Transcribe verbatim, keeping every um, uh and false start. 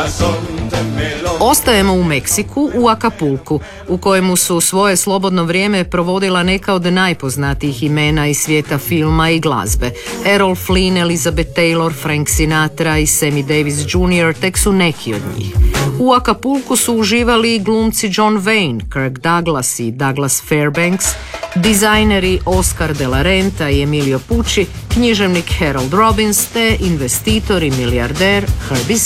Ostajemo u Meksiku, u Acapulcu, u kojemu su svoje slobodno vrijeme provodila neka od najpoznatijih imena iz svijeta filma i glazbe. Errol Flynn, Elizabeth Taylor, Frank Sinatra i Sammy Davis junior tek su neki od njih. U Acapulcu su uživali i glumci John Wayne, Kirk Douglas i Douglas Fairbanks, dizajneri Oscar de la Renta i Emilio Pucci, književnik Harold Robbins te investitor i milijarder Herbie